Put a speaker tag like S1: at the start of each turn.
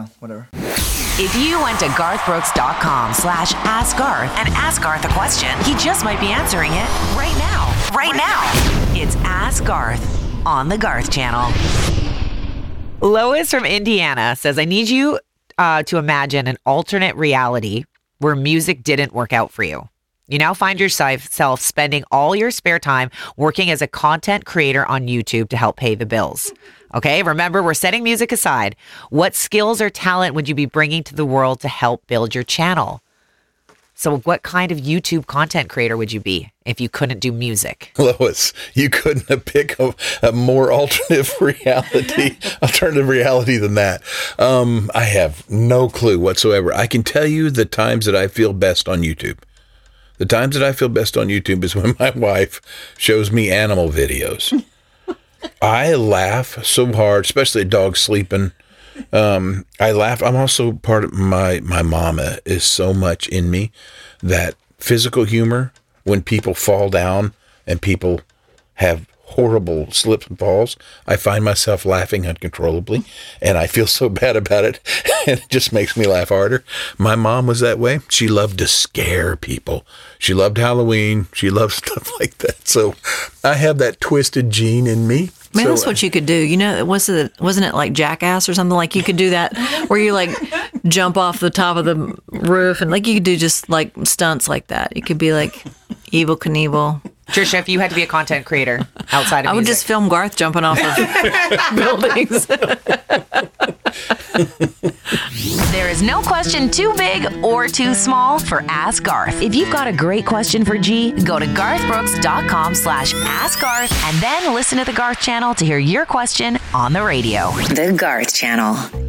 S1: know, whatever.
S2: If you went to garthbrooks.com/askgarth and ask Garth a question, he just might be answering it right now. Right now. It's Ask Garth on the Garth Channel. Lois from Indiana says, I need you to imagine an alternate reality where music didn't work out for you. You now find yourself spending all your spare time working as a content creator on YouTube to help pay the bills. Okay, remember, we're setting music aside. What skills or talent would you be bringing to the world to help build your channel? So what kind of YouTube content creator would you be if you couldn't do music?
S3: Lois, you couldn't have picked a more alternative reality than that. I have no clue whatsoever. I can tell you the times that I feel best on YouTube. The times that I feel best on YouTube is when my wife shows me animal videos. I laugh so hard, especially a dog sleeping. I laugh. I'm also part of my mama is so much in me that physical humor, when people fall down and people have horrible slips and falls, I find myself laughing uncontrollably, and I feel so bad about it, and it just makes me laugh harder. My mom was that way. She loved to scare people. She loved Halloween. She loved stuff like that. So I have that twisted gene in me.
S4: Man, that's what you could do. You know, wasn't it like Jackass or something? Like you could do that where you like jump off the top of the roof and like you could do just like stunts like that. You could be like Evel Knievel.
S2: Trisha, if you had to be a content creator outside of music.
S4: I would just film Garth jumping off of buildings.
S2: There is no question too big or too small for Ask Garth. If you've got a great question for G, go to garthbrooks.com/askgarth and then listen to the Garth Channel to hear your question on the radio. The Garth Channel.